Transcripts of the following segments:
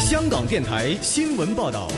香港电台新闻报道。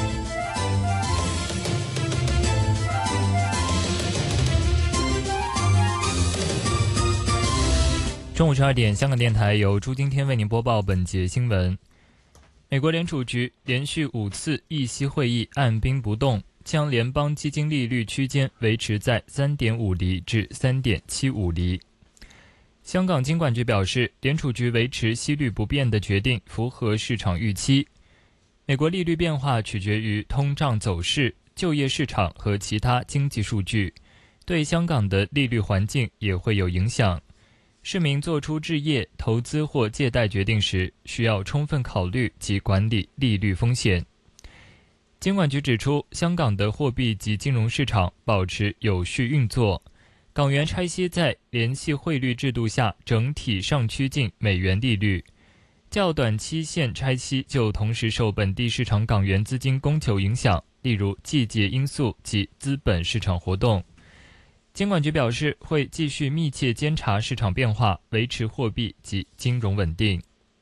中午12点，香港电台由朱今天为您播报本节新闻。美国联储局连续5次议息会议按兵不动，将联邦基金利率区间维持在 3.5 厘至 3.75 厘。香港金管局表示，联储局维持息率不变的决定符合市场预期。美国利率变化取决于通胀走势、就业市场和其他经济数据，对香港的利率环境也会有影响。市民做出置业、投资或借贷决定时，需要充分考虑及管理利率风险。金管局指出，香港的货币及金融市场保持有序运作，港元拆息在联系汇率制度下整体上趋近美元利率，较短期限拆息就同时受本地市场港元资金供求影响，例如季节因素及资本市场活动。金管局表示，会继续密切监察市场变化，维持货币及金融稳定。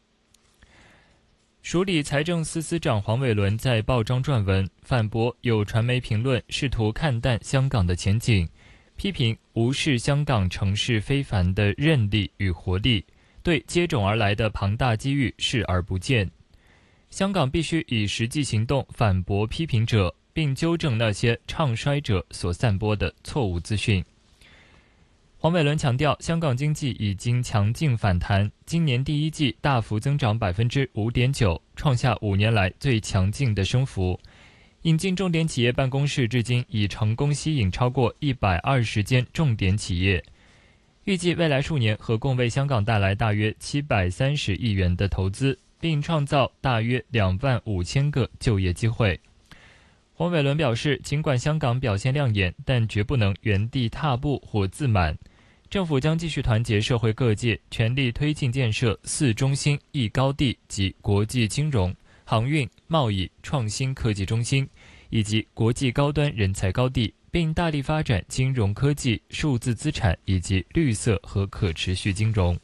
署理财政司司长黄伟纶在报章撰文，反驳有传媒评论试图看淡香港的前景，批评无视香港城市非凡的韧力与活力，对接踵而来的庞大机遇视而不见。香港必须以实际行动反驳批评者，并纠正那些唱衰者所散播的错误资讯。黄伟纶强调，香港经济已经强劲反弹，今年第一季大幅增长 5.9%， 创下5年来最强劲的升幅。引进重点企业办公室至今已成功吸引超过120间重点企业，预计未来数年合共为香港带来大约730亿元的投资，并创造大约25000个就业机会。黄伟纶表示，尽管香港表现亮眼，但绝不能原地踏步或自满。政府将继续团结社会各界，全力推进建设4中心1高地及国际金融、航运、贸易、创新科技中心，以及国际高端人才高地，并大力发展金融科技、数字资产以及绿色和可持续金融。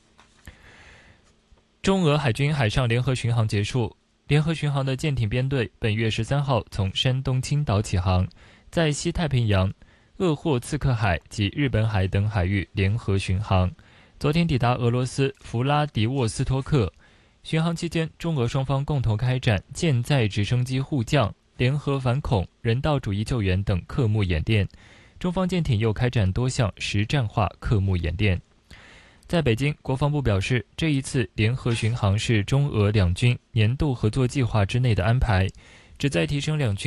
中俄海军海上联合巡航结束，联合巡航的舰艇编队本月13号从山东青岛起航，在西太平洋、鄂霍次克海及日本海等海域联合巡航，昨天抵达俄罗斯弗拉迪沃斯托克。巡航期间，中俄双方共同开展舰载直升机护降、联合反恐、人道主义救援等科目演练，中方舰艇又开展多项实战化科目演练。在北京，国防部表示，这一次联合巡航是中俄两军年度合作计划之内的安排，旨在提升两军